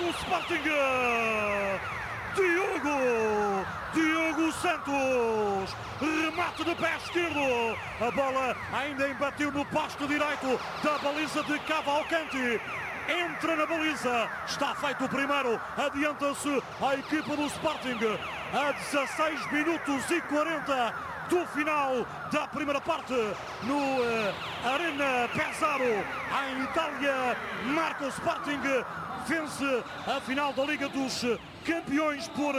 do Sporting. Diogo Santos, remate de pé esquerdo, a bola ainda embateu no poste direito da baliza de Cavalcanti. Entra na baliza, está feito o primeiro, adianta-se a equipa do Sporting a 16 minutos e 40 do final da primeira parte no Arena Pesaro, em Itália. Marca o Sporting, vence a final da Liga dos Campeões por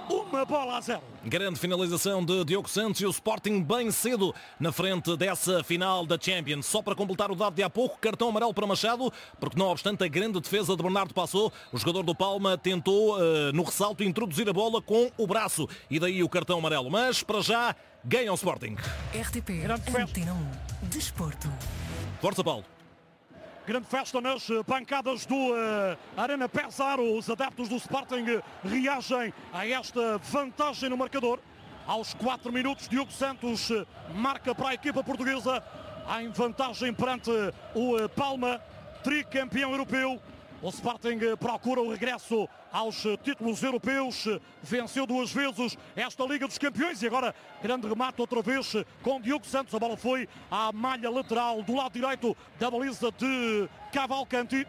1-0. Grande finalização de Diogo Santos e o Sporting bem cedo na frente dessa final da Champions. Só para completar o dado de há pouco, cartão amarelo para Machado, porque não obstante a grande defesa de Bernardo Passou, o jogador do Palma tentou no ressalto introduzir a bola com o braço e daí o cartão amarelo. Mas para já ganha o Sporting. RTP Antena 1 Desporto. Força, Paulo. Grande festa nas bancadas do Arena Pesaro. Os adeptos do Sporting reagem a esta vantagem no marcador. Aos 4 minutos, Diogo Santos marca para a equipa portuguesa em vantagem perante o Palma, tricampeão europeu. O Sporting procura o regresso aos títulos europeus, venceu 2 vezes esta Liga dos Campeões e agora grande remate outra vez com Diogo Santos. A bola foi à malha lateral do lado direito da baliza de Cavalcanti.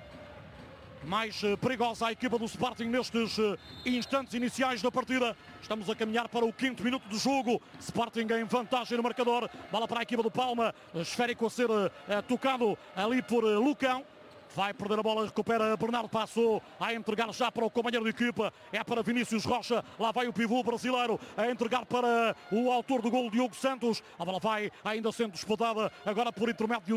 Mais perigosa a equipa do Sporting nestes instantes iniciais da partida. Estamos a caminhar para o 5º minuto do jogo. Sporting em vantagem no marcador. Bola para a equipa do Palma, esférico a ser tocado ali por Lucão. Vai perder a bola, recupera Bernardo Passou, a entregar já para o companheiro de equipa, é para Vinícius Rocha, lá vai o pivô brasileiro, a entregar para o autor do gol, Diogo Santos. A bola vai ainda sendo disputada agora por intermédio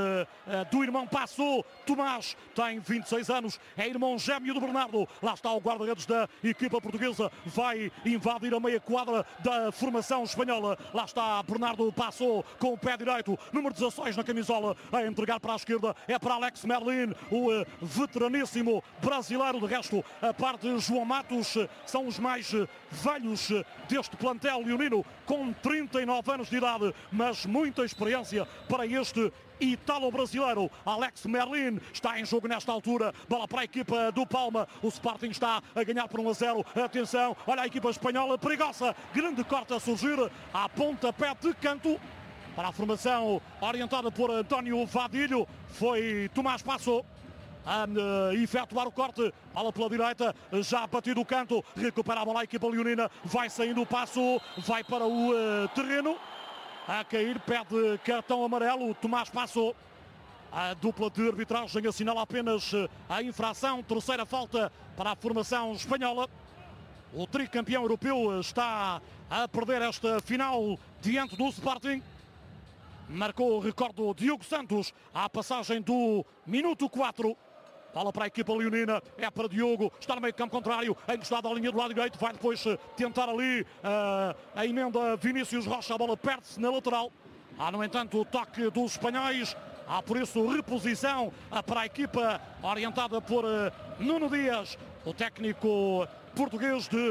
do irmão Passou. Tomás tem 26 anos, é irmão gêmeo do Bernardo. Lá está o guarda-redes da equipa portuguesa, vai invadir a meia quadra da formação espanhola. Lá está Bernardo Passou com o pé direito, número 16 na camisola, a entregar para a esquerda, é para Alex Merlin, o veteraníssimo brasileiro. De resto, a parte de João Matos são os mais velhos deste plantel leonino, com 39 anos de idade, mas muita experiência para este italo-brasileiro. Alex Merlin está em jogo nesta altura, bola para a equipa do Palma. O Sporting está a ganhar por 1-0. Atenção, olha a equipa espanhola, perigosa, grande corte a surgir, a pontapé de canto para a formação orientada por António Vadilho. Foi Tomás Passou a efetuar o corte, bola pela direita, já batido o canto, recupera a bola a equipa leonina, vai saindo o Passo, vai para o terreno, a cair, pede cartão amarelo, Tomás Passou. A dupla de arbitragem assinala apenas a infração, terceira falta para a formação espanhola. O tricampeão europeu está a perder esta final diante do Sporting. Marcou, recordo, Diogo Santos à passagem do minuto 4. Bola para a equipa leonina, é para Diogo, está no meio campo contrário, encostado à linha do lado direito, vai depois tentar ali a emenda Vinícius Rocha, a bola perde-se na lateral. Há, no entanto, o toque dos espanhóis, há por isso reposição para a equipa orientada por Nuno Dias, o técnico português de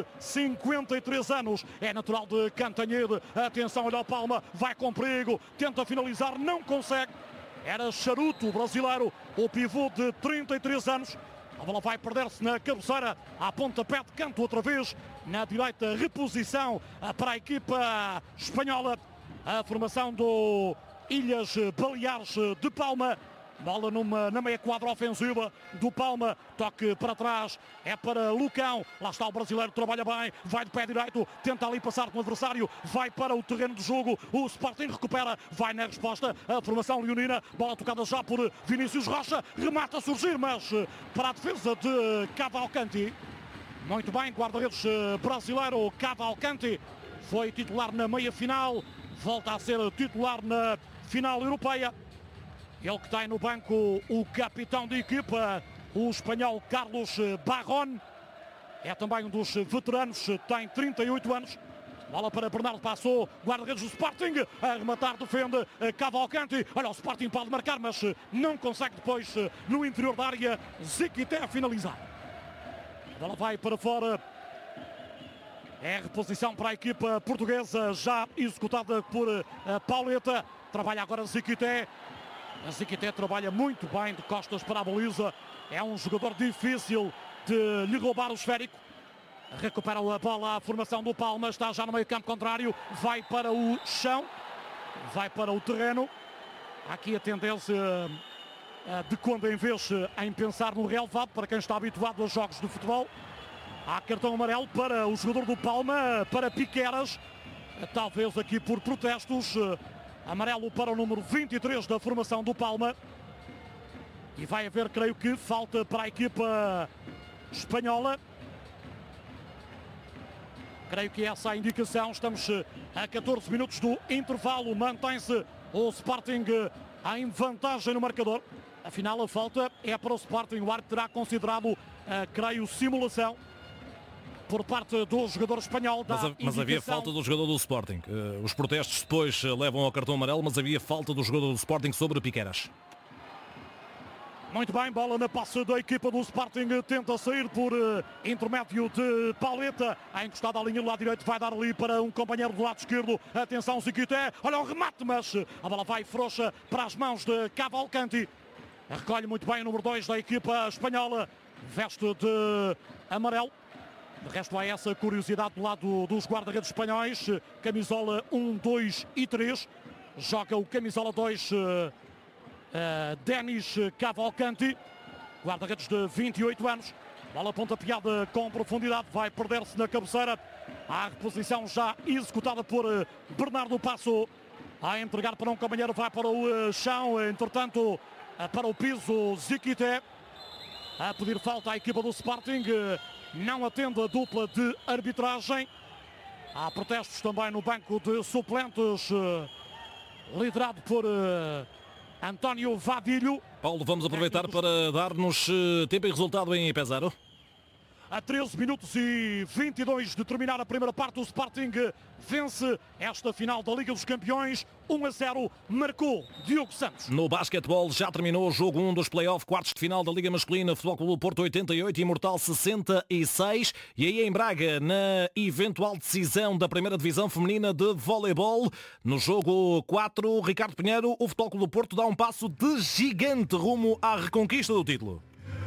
53 anos, é natural de Cantanhede. Atenção, olha o Palma, vai com perigo, tenta finalizar, não consegue. Era Charuto, o brasileiro, o pivô de 33 anos. A bola vai perder-se na cabeceira, à pontapé de canto outra vez, na direita, reposição para a equipa espanhola. A formação do Ilhas Baleares de Palma. Bola na meia quadra ofensiva do Palma, toque para trás, é para Lucão, lá está o brasileiro, trabalha bem, vai de pé direito, tenta ali passar com o adversário, vai para o terreno de jogo, o Sporting recupera, vai na resposta, a formação leonina, bola tocada já por Vinícius Rocha, remata a surgir, mas para a defesa de Cavalcanti. Muito bem, guarda-redes brasileiro Cavalcanti, foi titular na meia-final, volta a ser titular na final europeia. Ele que tem no banco o capitão de equipa, o espanhol Carlos Barron. É também um dos veteranos, tem 38 anos. Bola para Bernardo Passou, guarda-redes do Sporting, a rematar, defende Cavalcanti. Olha, o Sporting pode marcar, mas não consegue depois no interior da área. Ziquité a finalizar. A bola vai para fora. É reposição para a equipa portuguesa, já executada por Pauleta. Trabalha agora Ziquité. A Ziquité trabalha muito bem de costas para a baliza. É um jogador difícil de lhe roubar o esférico. Recupera a bola, a formação do Palma, está já no meio campo contrário, vai para o chão, vai para o terreno. Há aqui a tendência de quando em vez em pensar no relevado, para quem está habituado a jogos de futebol. Há cartão amarelo para o jogador do Palma, para Piqueras, talvez aqui por protestos. Amarelo para o número 23 da formação do Palma. E vai haver, creio que, falta para a equipa espanhola. Creio que essa é a indicação. Estamos a 14 minutos do intervalo. Mantém-se o Sporting em vantagem no marcador. Afinal, a falta é para o Sporting. O árbitro terá considerado, creio, simulação por parte do jogador espanhol. Mas havia falta do jogador do Sporting. Os protestos depois levam ao cartão amarelo, mas havia falta do jogador do Sporting sobre Piqueras. Muito bem, bola na passe da equipa do Sporting, tenta sair por intermédio de Pauleta, encostado à linha do lado direito, vai dar ali para um companheiro do lado esquerdo. Atenção, Ziquité, olha o remate, mas a bola vai frouxa para as mãos de Cavalcanti. Recolhe muito bem o número 2 da equipa espanhola, veste de amarelo. De resto há essa curiosidade do lado dos guarda-redes espanhóis, camisola 1, 2 e 3. Joga o camisola 2, Denis Cavalcanti, guarda-redes de 28 anos. Bola pontapeada com profundidade, vai perder-se na cabeceira. A reposição já executada por Bernardo Passo. A entregar para um companheiro, vai para o chão, entretanto para o piso Ziquité. A pedir falta à equipa do Sporting, não atende a dupla de arbitragem. Há protestos também no banco de suplentes, liderado por António Vadilho. Paulo, vamos aproveitar para dar-nos tempo e resultado em Pesaro. A 13 minutos e 22 de terminar a primeira parte, o Sporting vence esta final da Liga dos Campeões. 1-0, marcou Diogo Santos. No basquetebol já terminou o jogo 1 dos play-off quartos de final da Liga Masculina. Futebol Clube Porto 88, Imortal 66. E aí em Braga, na eventual decisão da primeira divisão feminina de voleibol, no jogo 4, Ricardo Pinheiro, o Futebol Clube Porto dá um passo de gigante rumo à reconquista do título.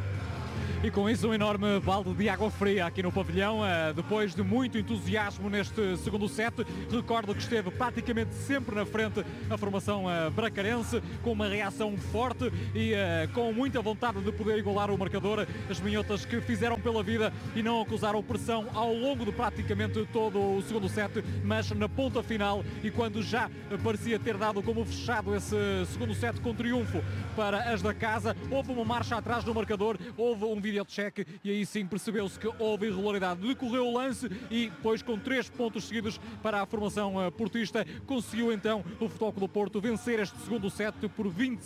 E com isso um enorme balde de água fria aqui no pavilhão, depois de muito entusiasmo neste segundo set. Recordo que esteve praticamente sempre na frente a formação bracarense, com uma reação forte e com muita vontade de poder igualar o marcador. As minhotas que fizeram pela vida e não acusaram pressão ao longo de praticamente todo o segundo set, mas na ponta final e quando já parecia ter dado como fechado esse segundo set com triunfo para as da casa, houve uma marcha atrás no marcador, houve um videocheck e aí sim percebeu-se que houve irregularidade. Decorreu o lance e depois, com 3 pontos seguidos para a formação portista, conseguiu então o Futebol Clube do Porto vencer este segundo set por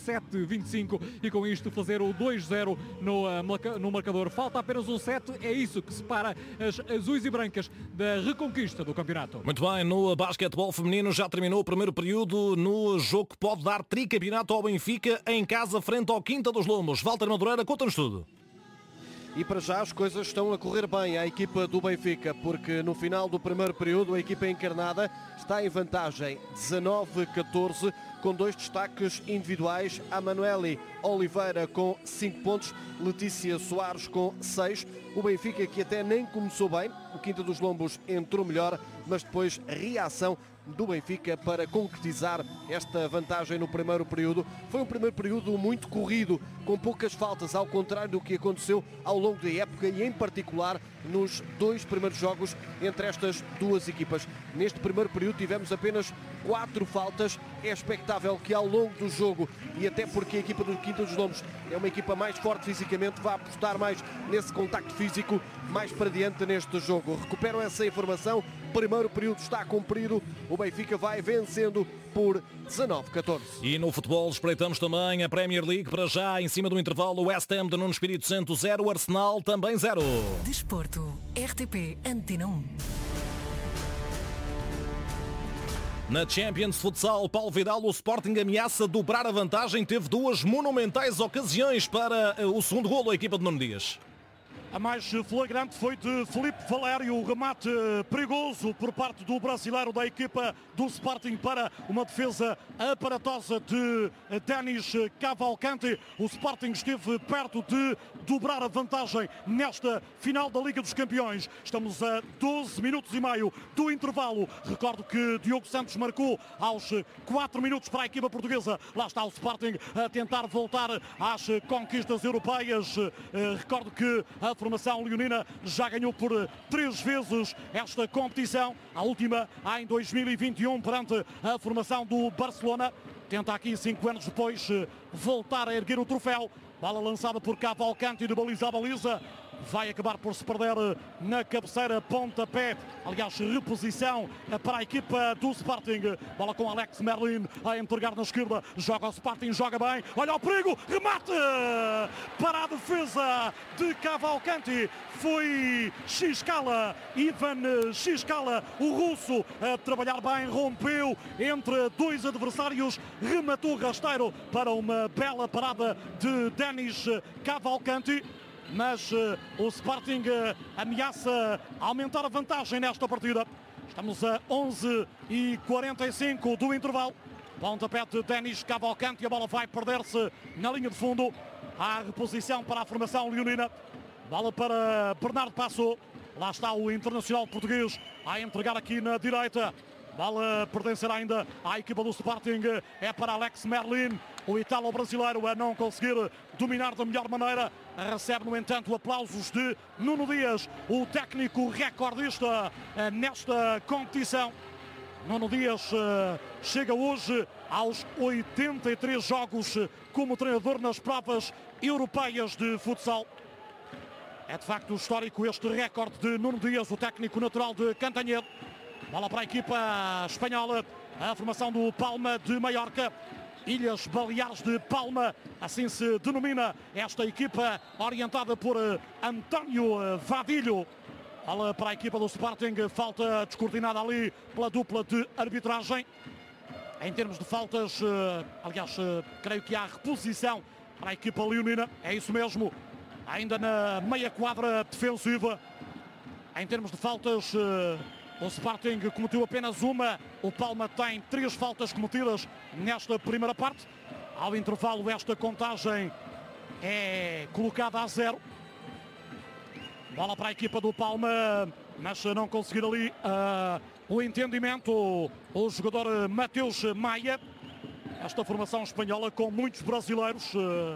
27-25 e com isto fazer o 2-0 no marcador. Falta apenas um set, é isso que separa as azuis e brancas da reconquista do campeonato. Muito bem, no basquetebol feminino já terminou o primeiro período no jogo que pode dar tricampeonato ao Benfica em casa frente ao Quinta dos Lombos. Walter Madureira, conta-nos tudo. E para já as coisas estão a correr bem à equipa do Benfica, porque no final do primeiro período a equipa encarnada está em vantagem 19-14, com 2 destaques individuais: a Manueli Oliveira com 5 pontos, Letícia Soares com 6. O Benfica, que até nem começou bem, o Quinta dos Lombos entrou melhor, mas depois a reação do Benfica para concretizar esta vantagem no primeiro período. Foi um primeiro período muito corrido, com poucas faltas, ao contrário do que aconteceu ao longo da época e em particular nos 2 primeiros jogos entre estas duas equipas. Neste primeiro período tivemos apenas 4 faltas. É expectável que ao longo do jogo, e até porque a equipa do Quinta dos Lombos é uma equipa mais forte fisicamente, vá apostar mais nesse contacto físico mais para diante neste jogo. Recuperam essa informação. Primeiro período está cumprido. O Benfica vai vencendo por 19-14. E no futebol espreitamos também a Premier League. Para já, em cima do intervalo, o West Ham de Nuno Espírito Santo 0, Arsenal também 0. Desporto, RTP Antena 1. Na Champions Futsal, Paulo Vidal, o Sporting ameaça dobrar a vantagem. Teve 2 monumentais ocasiões para o segundo golo da equipa de Nuno Dias. A mais flagrante foi de Filipe Valério, o remate perigoso por parte do brasileiro da equipa do Sporting para uma defesa aparatosa de Denis Cavalcanti. O Sporting esteve perto de dobrar a vantagem nesta final da Liga dos Campeões. Estamos a 12 minutos e meio do intervalo. Recordo que Diogo Santos marcou aos 4 minutos para a equipa portuguesa. Lá está o Sporting a tentar voltar às conquistas europeias. Recordo que a formação leonina já ganhou por 3 vezes esta competição. A última em 2021 perante a formação do Barcelona. Tenta aqui 5 anos depois voltar a erguer o troféu. Bola lançada por Cavalcanti de baliza a baliza. Vai acabar por se perder na cabeceira, pontapé, aliás, reposição para a equipa do Sporting. Bola com Alex Merlin a entregar na esquerda, joga o Sporting, joga bem, olha o perigo, remate para a defesa de Cavalcanti. Foi Xcala, Ivan Xcala, o russo, a trabalhar bem, rompeu entre 2 adversários, rematou rasteiro para uma bela parada de Denis Cavalcanti. Mas o Sporting ameaça aumentar a vantagem nesta partida. Estamos a 11h45 do intervalo. Pontapé de Denis Cavalcanti, a bola vai perder-se na linha de fundo. Há reposição para a formação leonina. Bola para Bernardo Passou. Lá está o internacional português a entregar aqui na direita. Bola pertencerá ainda à equipa do Sporting. É para Alex Merlin, o italo-brasileiro, a não conseguir dominar da melhor maneira. Recebe, no entanto, aplausos de Nuno Dias, o técnico recordista nesta competição. Nuno Dias chega hoje aos 83 jogos como treinador nas provas europeias de futsal. É de facto histórico este recorde de Nuno Dias, o técnico natural de Cantanhede. Bola para a equipa espanhola, a formação do Palma de Maiorca. Ilhas Baleares de Palma, assim se denomina esta equipa, orientada por António Vadilho. Bola para a equipa do Sporting, falta descoordenada ali pela dupla de arbitragem. Em termos de faltas, aliás, creio que há reposição para a equipa leonina, é isso mesmo, ainda na meia quadra defensiva. Em termos de faltas, o Sporting cometeu apenas uma, o Palma tem 3 faltas cometidas nesta primeira parte. Ao intervalo, esta contagem é colocada a 0. Bola para a equipa do Palma, mas não conseguir ali o entendimento o jogador Mateus Maia. Esta formação espanhola com muitos brasileiros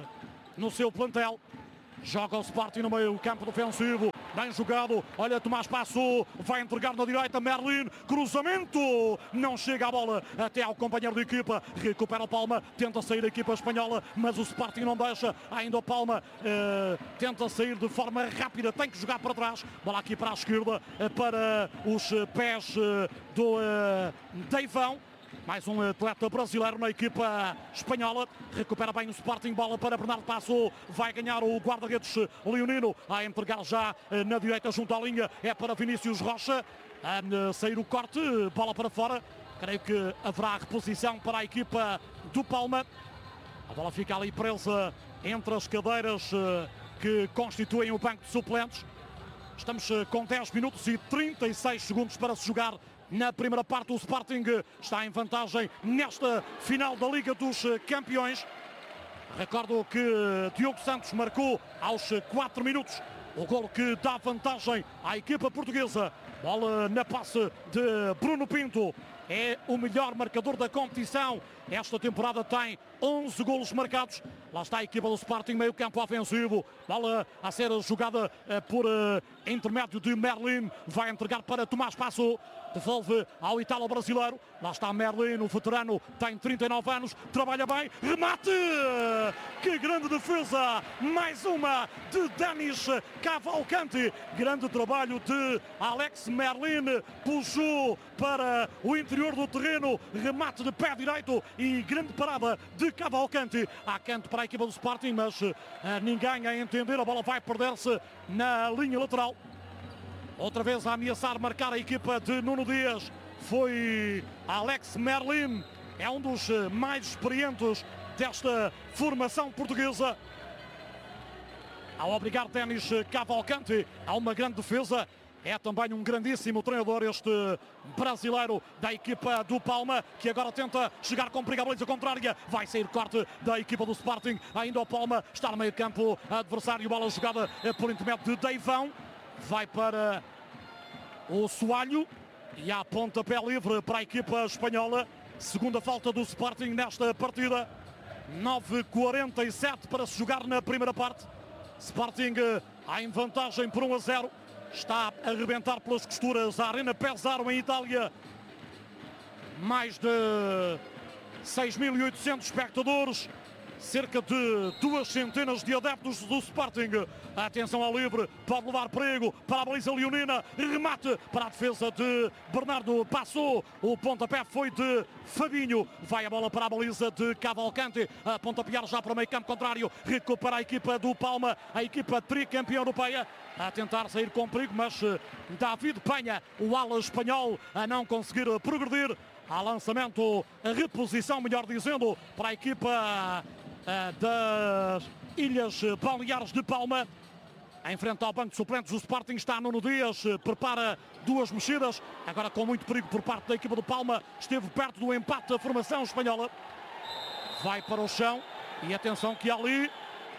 no seu plantel. Joga o Sporting no meio campo defensivo, bem jogado, olha Tomás Passou, vai entregar na direita, Merlin, cruzamento, não chega a bola até ao companheiro de equipa, recupera o Palma, tenta sair a equipa espanhola, mas o Sporting não deixa, ainda o Palma tenta sair de forma rápida, tem que jogar para trás, bola aqui para a esquerda, para os pés do Deivão. Mais um atleta brasileiro na equipa espanhola. Recupera bem o Sporting. Bola para Bernardo Passou. Vai ganhar o guarda-redes leonino. A entregar já na direita junto à linha. É para Vinícius Rocha. A sair o corte. Bola para fora. Creio que haverá reposição para a equipa do Palma. A bola fica ali presa entre as cadeiras que constituem o banco de suplentes. Estamos com 10 minutos e 36 segundos para se jogar. Na primeira parte, o Sporting está em vantagem nesta final da Liga dos Campeões. Recordo que Diogo Santos marcou aos 4 minutos o golo que dá vantagem à equipa portuguesa. Bola na passe de Bruno Pinto. É o melhor marcador da competição. Esta temporada tem 11 golos marcados. Lá está a equipa do Sporting, meio campo ofensivo. Bola a ser jogada por intermédio de Merlin. Vai entregar para Tomás Passou. Devolve ao italo-brasileiro. Lá está Merlin, o veterano, tem 39 anos. Trabalha bem. Remate! Que grande defesa! Mais uma de Denis Cavalcanti. Grande trabalho de Alex Merlin. Puxou para o interior do terreno. Remate de pé direito e grande parada de Cavalcanti. Há canto para a equipa do Sporting, mas ninguém a entender. A bola vai perder-se na linha lateral. Outra vez a ameaçar marcar a equipa de Nuno Dias foi Alex Merlin. É um dos mais experientes desta formação portuguesa. ao obrigar Denis Cavalcante a uma grande defesa. É também um grandíssimo treinador este brasileiro da equipa do Palma, que agora tenta chegar com perigo à baliza contrária. Vai sair corte da equipa do Sporting. Ainda o Palma está no meio campo adversário. Bola jogada por intermédio de Deivão. Vai para o Soalho. E há pontapé livre para a equipa espanhola. Segunda falta do Sporting nesta partida. 9:47 para se jogar na primeira parte. Sporting em vantagem por 1-0. Está a arrebentar pelas costuras a Arena Pesaro em Itália. Mais de 6.800 espectadores. Cerca de 2 centenas de adeptos do Sporting. Atenção ao livre, pode levar perigo para a baliza leonina. Remate para a defesa de Bernardo Passou. O pontapé foi de Fabinho. Vai a bola para a baliza de Cavalcante. A pontapear já para o meio campo contrário. Recupera a equipa do Palma, a equipa tricampeã europeia. A tentar sair com perigo, mas David Penha, o ala espanhol, a não conseguir progredir. Há lançamento, a reposição, melhor dizendo, para a equipa das Ilhas Baleares de Palma. Em frente ao banco de suplentes, o Sporting está Nuno Dias, prepara 2 mexidas, agora com muito perigo por parte da equipa do Palma. Esteve perto do empate da formação espanhola. Vai para o chão e atenção que há ali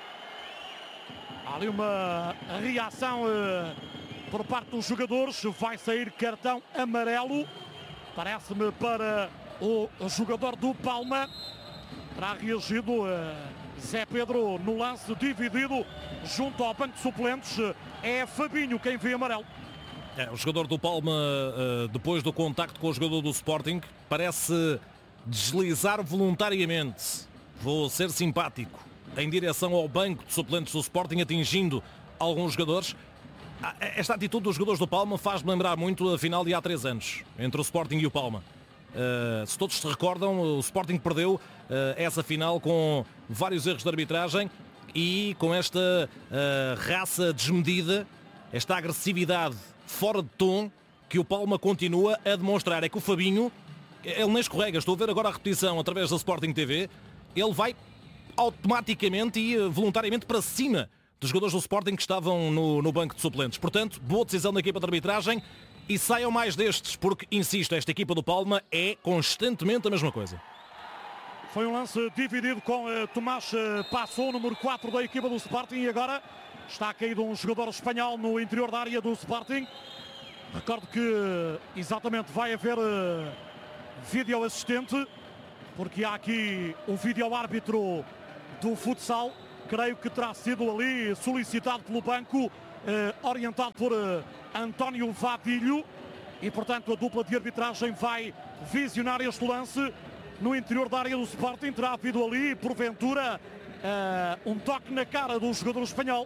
uma reação por parte dos jogadores. Vai sair cartão amarelo, parece-me, para o jogador do Palma. Terá reagido Zé Pedro no lance dividido junto ao banco de suplentes. É Fabinho quem vê amarelo. O jogador do Palma, depois do contacto com o jogador do Sporting, parece deslizar voluntariamente. Vou ser simpático, em direção ao banco de suplentes do Sporting, atingindo alguns jogadores. Esta atitude dos jogadores do Palma faz-me lembrar muito a final de há 3 anos, entre o Sporting e o Palma. Se todos se recordam, o Sporting perdeu essa final com vários erros de arbitragem e com esta raça desmedida, esta agressividade fora de tom que o Palma continua a demonstrar. É que o Fabinho, ele nem escorrega. Estou a ver agora a repetição através da Sporting TV. Ele vai automaticamente e voluntariamente para cima dos jogadores do Sporting que estavam no banco de suplentes. Portanto, boa decisão da equipa de arbitragem e saiam mais destes, porque, insisto, esta equipa do Palma é constantemente a mesma coisa. Foi um lance dividido com Tomás Passou, número 4 da equipa do Sporting, e agora está caído um jogador espanhol no interior da área do Sporting. Recordo que exatamente vai haver vídeo assistente, porque há aqui o vídeo árbitro do futsal. Creio que terá sido ali solicitado pelo banco, orientado por António Vadilho, e portanto a dupla de arbitragem vai visionar este lance no interior da área do Sporting. Terá havido ali, porventura, um toque na cara do jogador espanhol.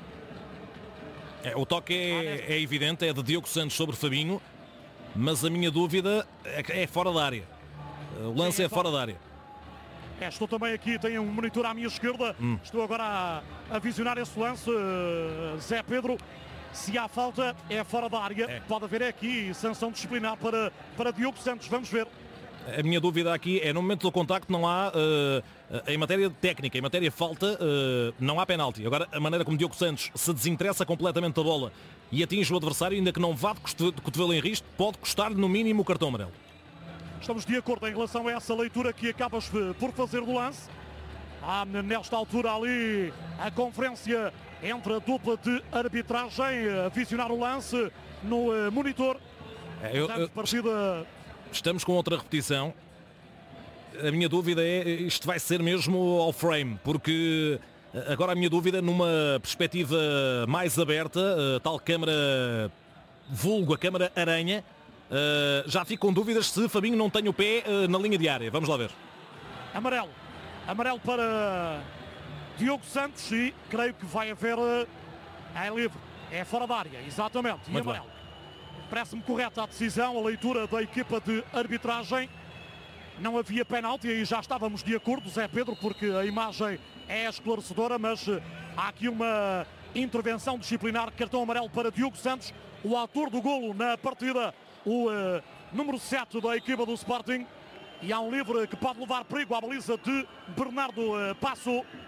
O toque é evidente, é de Diogo Santos sobre Fabinho, mas a minha dúvida é fora da área. O lance é fora da área. Estou também aqui, tenho um monitor à minha esquerda. Estou agora a visionar esse lance, Zé Pedro. Se há falta, é fora da área. Pode haver aqui sanção disciplinar para Diogo Santos. Vamos ver. A minha dúvida aqui é, no momento do contacto não há, em matéria técnica, em matéria falta, não há penalti. Agora, a maneira como Diogo Santos se desinteressa completamente da bola e atinge o adversário, ainda que não vá de cotovelo em risco, pode custar no mínimo o cartão amarelo. Estamos de acordo em relação a essa leitura que acabas por fazer do lance. Há nesta altura ali a conferência entre a dupla de arbitragem, a visionar o lance no monitor. Partida... Estamos com outra repetição. A minha dúvida é, isto vai ser mesmo ao frame, porque agora a minha dúvida, numa perspectiva mais aberta, tal câmara vulgo, a câmara aranha, já fico com dúvidas se Fabinho não tem o pé na linha de área. Vamos lá ver. Amarelo para Diogo Santos e creio que vai haver livre. É fora da área, exatamente. E muito amarelo. Parece-me correta a decisão, a leitura da equipa de arbitragem. Não havia penalti e já estávamos de acordo, Zé Pedro, porque a imagem é esclarecedora, mas há aqui uma intervenção disciplinar, cartão amarelo para Diogo Santos, o autor do golo na partida, o número 7 da equipa do Sporting. E há um livre que pode levar perigo à baliza de Bernardo Passou.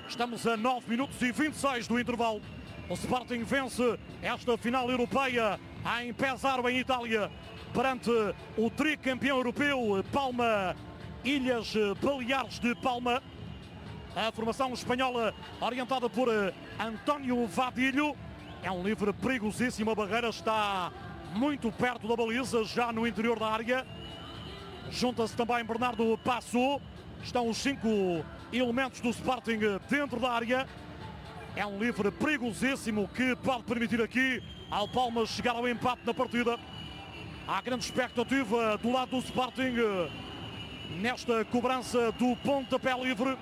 Estamos a 9 minutos e 26 do intervalo. O Sporting vence esta final europeia em Pesaro, em Itália, perante o tricampeão europeu Palma, Ilhas Baleares de Palma. A formação espanhola, orientada por António Vadillo, é um livre perigosíssimo. A barreira está muito perto da baliza, já no interior da área. Junta-se também Bernardo Passot. Estão os 5 elementos do Sporting dentro da área. É um livre perigosíssimo que pode permitir aqui ao Palma chegar ao empate na partida. Há grande expectativa do lado do Sporting nesta cobrança do pontapé livre.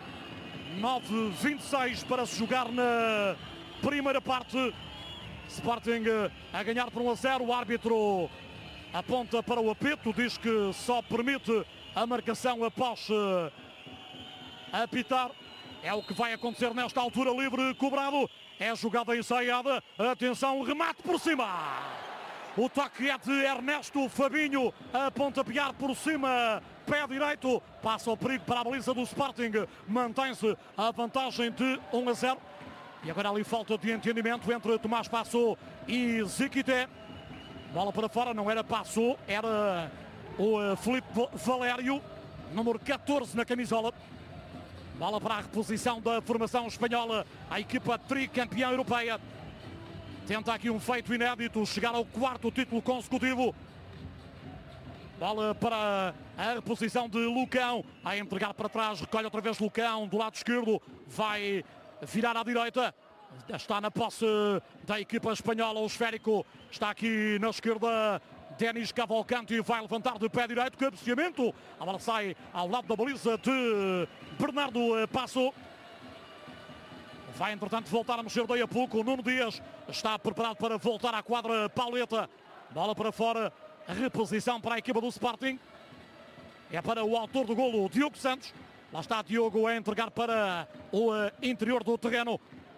9:26 para se jogar na primeira parte. Sporting a ganhar por 1-0. O árbitro aponta para o apito, diz que só permite a marcação após apitar. É o que vai acontecer nesta altura. Livre cobrado. É jogada ensaiada. Atenção, remate por cima. O toque é de Ernesto Fabinho a pontapear por cima. Pé direito. Passa o perigo para a baliza do Sporting. Mantém-se a vantagem de 1-0. E agora ali falta de entendimento entre Tomás Passot e Ziquité. Bola para fora, não era Passot, era o Filipe Valério, número 14 na camisola. Bola para a reposição da formação espanhola, a equipa tricampeã europeia. Tenta aqui um feito inédito, chegar ao 4º título consecutivo. Bola para a reposição de Lucão, a entregar para trás, recolhe outra vez Lucão do lado esquerdo, vai virar à direita. Está na posse da equipa espanhola, o esférico está aqui na esquerda. Denis Cavalcanti vai levantar de pé direito, cabeceamento. A bola sai ao lado da baliza de Bernardo Passot. Vai, entretanto, voltar a mexer daí a pouco. O Nuno Dias está preparado para voltar à quadra Pauleta. Bola para fora, reposição para a equipa do Sporting. É para o autor do golo, Diogo Santos. Lá está Diogo a entregar para o interior do terreno.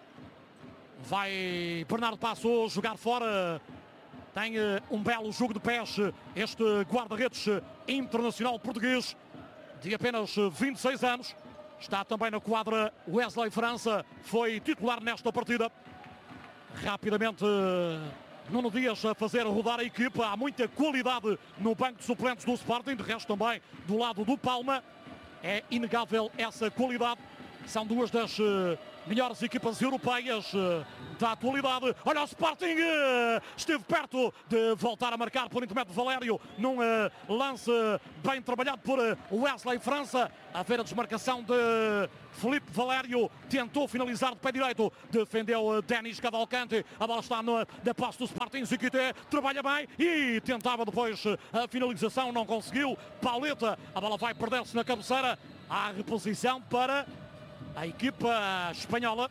Vai Bernardo Passot jogar fora. Tem um belo jogo de pés este guarda-redes internacional português de apenas 26 anos. Está também na quadra Wesley França, foi titular nesta partida. Rapidamente Nuno Dias a fazer rodar a equipa. Há muita qualidade no banco de suplentes do Sporting, de resto também do lado do Palma. É inegável essa qualidade. São duas das melhores equipas europeias da atualidade. Olha o Sporting, esteve perto de voltar a marcar por intermédio de Valério num lance bem trabalhado por Wesley França. A ver a desmarcação de Filipe Valério, tentou finalizar de pé direito, defendeu Denis Cavalcanti. A bola está na posse do Sporting. Ziquité trabalha bem e tentava depois a finalização, não conseguiu. Pauleta, a bola vai perder-se na cabeceira. Há reposição para a equipa espanhola.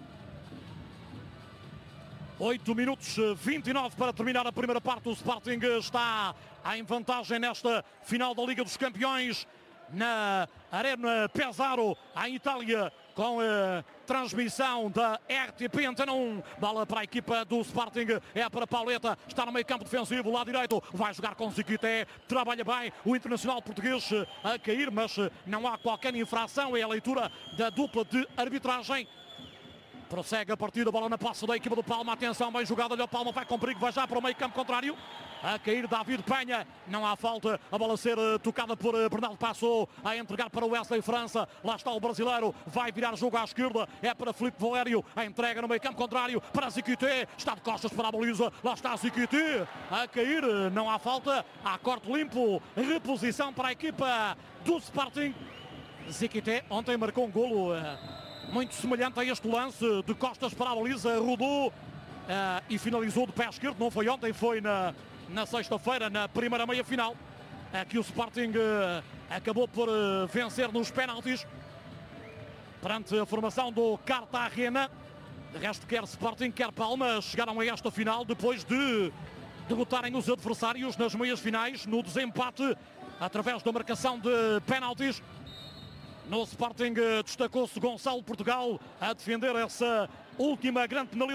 8 minutos 29 para terminar a primeira parte. O Sporting está em vantagem nesta final da Liga dos Campeões na Arena Pesaro, em Itália, com a transmissão da RTP Antena 1. Bola para a equipa do Sporting, é para Pauleta, está no meio campo defensivo, lado direito, vai jogar com Ziquité, trabalha bem o internacional português a cair, mas não há qualquer infração, é a leitura da dupla de arbitragem. Prossegue a partida, bola na posse da equipa do Palma, atenção, bem jogada, olha o Palma, vai com perigo, vai já para o meio campo contrário. A cair David Penha, não há falta, a bola a ser tocada por Bernardo Passot, a entregar para o Wesley França, lá está o brasileiro, vai virar jogo à esquerda, é para Filipe Valério, a entrega no meio campo contrário, para Ziquité, está de costas para a baliza, lá está Ziquité, a cair, não há falta, há corte limpo, reposição para a equipa do Sporting. Ziquité ontem marcou um golo muito semelhante a este lance, de costas para a baliza, rodou e finalizou de pé esquerdo, não foi ontem, foi na sexta-feira, na primeira meia-final, que o Sporting acabou por vencer nos penaltis, perante a formação do Cartagena. De resto, quer Sporting, quer Palma, chegaram a esta final depois de derrotarem os adversários nas meias finais, no desempate, através da marcação de penaltis. No Sporting destacou-se Gonçalo Portugal a defender essa última grande penalidade.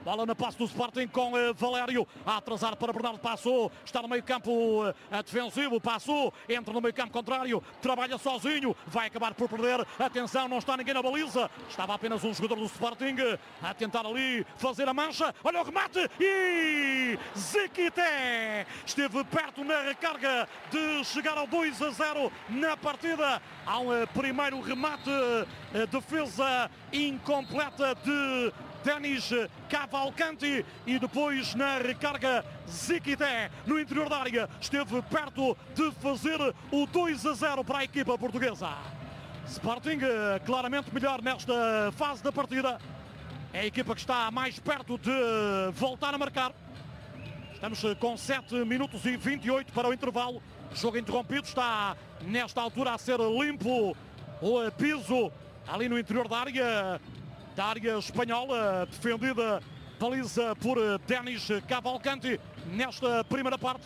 Bola na passe do Sporting com Valério a atrasar para Bernardo Passou. Está no meio campo defensivo. Passou, entra no meio campo contrário. Trabalha sozinho. Vai acabar por perder. Atenção, não está ninguém na baliza. Estava apenas um jogador do Sporting a tentar ali fazer a mancha. Olha o remate e Ziquité esteve perto na recarga de chegar ao 2-0 na partida. Há um primeiro remate, defesa incompleta de Denis Cavalcanti e depois na recarga Ziquité no interior da área esteve perto de fazer o 2-0 para a equipa portuguesa. Sporting claramente melhor nesta fase da partida. É a equipa que está mais perto de voltar a marcar. Estamos com 7 minutos e 28 para o intervalo. Jogo interrompido, está nesta altura a ser limpo o piso ali no interior da área espanhola, defendida baliza por Denis Cavalcanti nesta primeira parte.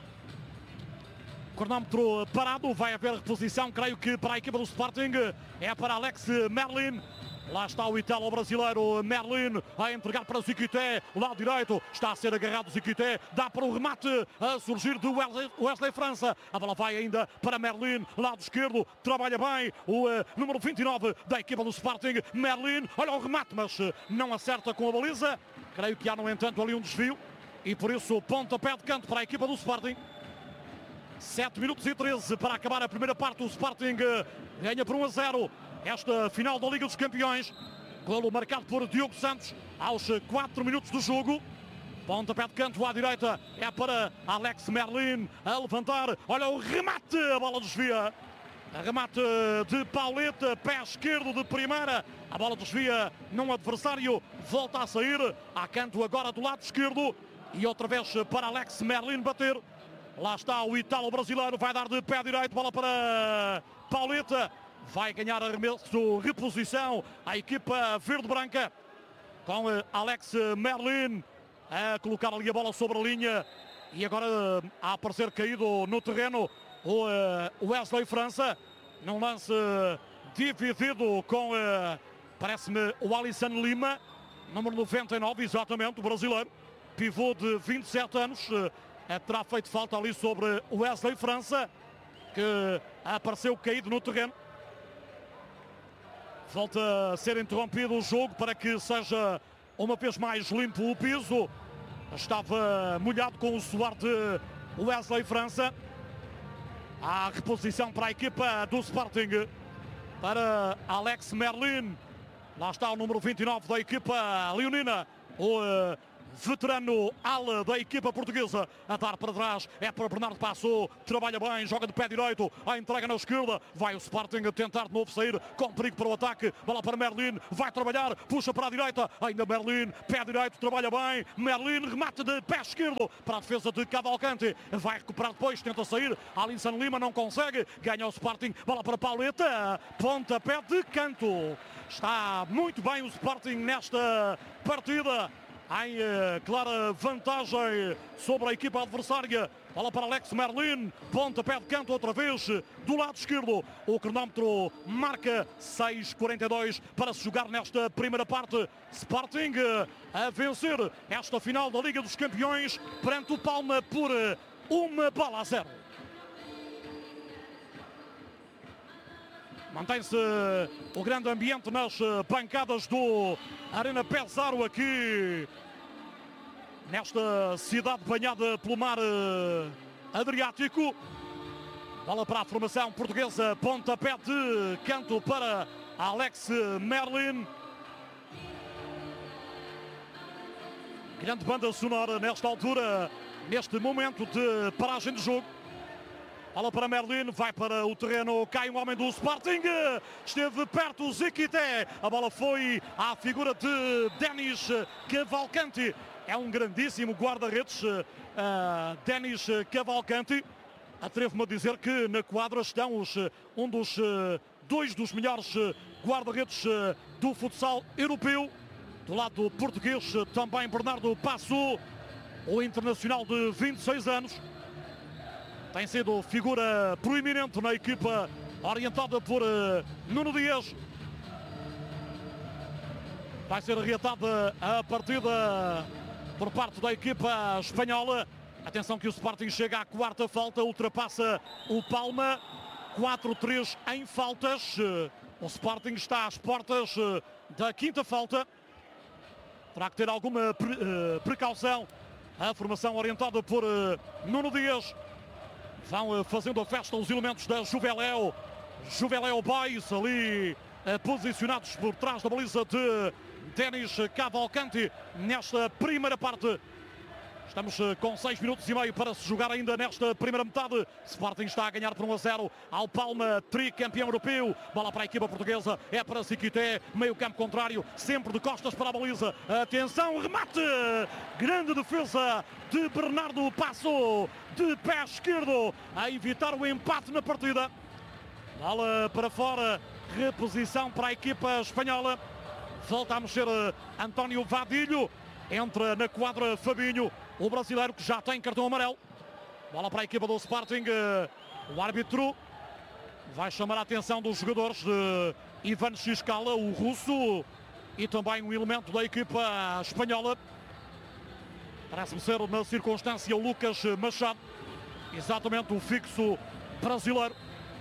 Cronómetro parado, vai haver reposição, creio que para a equipa do Sporting, é para Alex Merlin. Lá está o italo-brasileiro Merlin a entregar para Ziquité, o lado direito, está a ser agarrado Ziquité, dá para o remate a surgir do Wesley França. A bola vai ainda para Merlin, lado esquerdo, trabalha bem o número 29 da equipa do Sporting, Merlin, olha o remate, mas não acerta com a baliza. Creio que há, no entanto, ali um desvio e por isso pontapé de canto para a equipa do Sporting. 7 minutos e 13 para acabar a primeira parte. O Sporting ganha por 1-0 esta final da Liga dos Campeões. Golo marcado por Diogo Santos aos 4 minutos do jogo. Pontapé de canto à direita é para Alex Merlin a levantar. Olha o remate, a bola desvia. Remate de Pauleta, pé esquerdo de primeira. A bola desvia num adversário, volta a sair. A canto agora do lado esquerdo. E outra vez para Alex Merlin bater. Lá está o italo-brasileiro, vai dar de pé direito, bola para Pauleta. Vai ganhar arremesso, reposição, a equipa verde-branca com Alex Merlin a colocar ali a bola sobre a linha. E agora a aparecer caído no terreno o Wesley França, num lance dividido com, parece-me, o Alisson Lima, número 99, exatamente, o brasileiro, pivô de 27 anos. Terá feito falta ali sobre o Wesley França, que apareceu caído no terreno. Volta a ser interrompido o jogo para que seja uma vez mais limpo o piso. Estava molhado com o suor de Wesley França. Há reposição para a equipa do Sporting, para Alex Merlin. Lá está o número 29 da equipa leonina, o veterano ala da equipa portuguesa, a dar para trás, é para Bernardo Passou, trabalha bem, joga de pé direito, a entrega na esquerda, vai o Sporting a tentar de novo sair, com perigo para o ataque, bola para Merlin, vai trabalhar, puxa para a direita, ainda Merlin, pé direito, trabalha bem, Merlin, remate de pé esquerdo para a defesa de Cavalcanti, vai recuperar depois, tenta sair, Alisson Lima não consegue, ganha o Sporting, bola para Pauleta, pontapé de canto. Está muito bem o Sporting nesta partida, em clara vantagem sobre a equipa adversária. Bola para Alex Merlin, pontapé de canto outra vez do lado esquerdo. O cronómetro marca 6:42 para se jogar nesta primeira parte. Sporting a vencer esta final da Liga dos Campeões perante o Palma por 1-0. Mantém-se o grande ambiente nas bancadas do Arena Pesaro aqui nesta cidade banhada pelo mar Adriático. Bola para a formação portuguesa, pontapé de canto para Alex Merlin. Grande banda sonora nesta altura, neste momento de paragem de jogo. Bola para Merlin, vai para o terreno, cai um homem do Sporting, esteve perto o Ziquité, a bola foi à figura de Denis Cavalcanti, é um grandíssimo guarda-redes, Denis Cavalcanti. Atrevo-me a dizer que na quadra estão dois dos melhores guarda-redes do futsal europeu. Do lado português também Bernardo Passou, o internacional de 26 anos. Tem sido figura proeminente na equipa orientada por Nuno Dias. Vai ser reatada a partida por parte da equipa espanhola. Atenção que o Sporting chega à quarta falta, ultrapassa o Palma. 4-3 em faltas. O Sporting está às portas da quinta falta. Terá que ter alguma precaução. A formação orientada por Nuno Dias. Vão fazendo a festa os elementos da Juveléu. Juveléu Boys ali posicionados por trás da baliza de Denis Cavalcanti nesta primeira parte. Estamos com 6 minutos e meio para se jogar ainda nesta primeira metade. Sporting está a ganhar por 1-0 ao Palma, tricampeão europeu. Bola para a equipa portuguesa, é para Siquité, meio campo contrário, sempre de costas para a baliza. Atenção, remate! Grande defesa de Bernardo Passo, de pé esquerdo, a evitar o empate na partida. Bola para fora, reposição para a equipa espanhola. Volta a mexer António Vadilho, entra na quadra Fabinho, o brasileiro que já tem cartão amarelo. Bola para a equipa do Sporting. O árbitro vai chamar a atenção dos jogadores de Ivan Xiscala, o russo, e também um elemento da equipa espanhola. Parece-me ser na circunstância o Lucas Machado, exatamente o fixo brasileiro.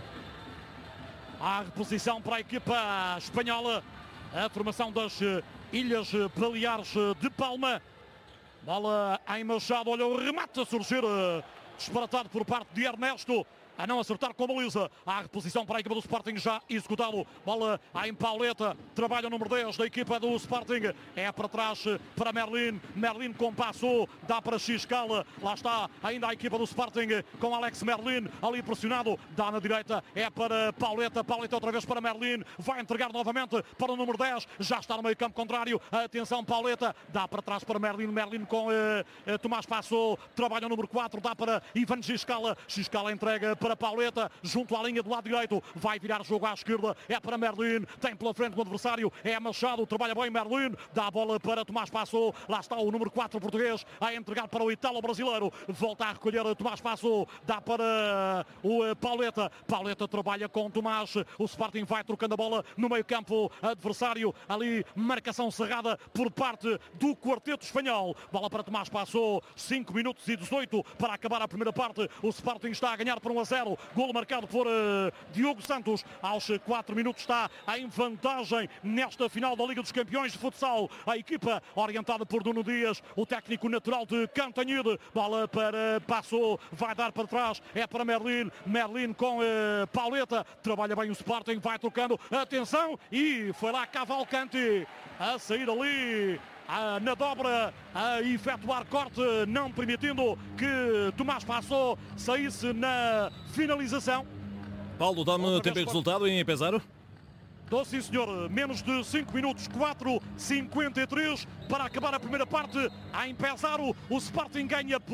A reposição para a equipa espanhola, a formação das Ilhas Baleares de Palma. Bola em Machado, olha o remate a surgir, disparatado por parte de Ernesto, a não acertar com a baliza. A reposição para a equipa do Sporting já executado. Bola em Pauleta, trabalha o número 10 da equipa do Sporting. É para trás para Merlin. Merlin com passo, dá para Xiscala. Lá está ainda a equipa do Sporting com Alex Merlin ali pressionado. Dá na direita, é para Pauleta. Pauleta outra vez para Merlin. Vai entregar novamente para o número 10. Já está no meio campo contrário. Atenção, Pauleta. Dá para trás para Merlin. Merlin com Tomás Passo. Trabalha o número 4. Dá para Ivan Xiscala. Xiscala entrega para Pauleta, junto à linha do lado direito, vai virar o jogo à esquerda, é para Merlin, tem pela frente o adversário, é Machado, trabalha bem Merlin, dá a bola para Tomás Passo, lá está o número 4 português, a entregar para o italo-brasileiro, volta a recolher Tomás Passo, dá para o Pauleta, Pauleta trabalha com Tomás, o Sporting vai trocando a bola no meio campo adversário, ali marcação cerrada por parte do quarteto espanhol, bola para Tomás Passo, 5 minutos e 18 para acabar a primeira parte, o Sporting está a ganhar por 1-0, golo marcado por Diogo Santos, aos 4 minutos está em vantagem nesta final da Liga dos Campeões de Futsal, a equipa orientada por Nuno Dias, o técnico natural de Cantanhede, bola para Passo, vai dar para trás, é para Merlin, Merlin com Pauleta, trabalha bem o Sporting, vai trocando, atenção, e foi lá Cavalcanti a sair ali na dobra, a efetuar corte, não permitindo que Tomás Passo saísse na finalização. Paulo, dá-me tempo e resultado em Pesaro? Dou sim, senhor. Menos de 5 minutos, 4:53 para acabar a primeira parte. Em Pesaro, o Sporting ganha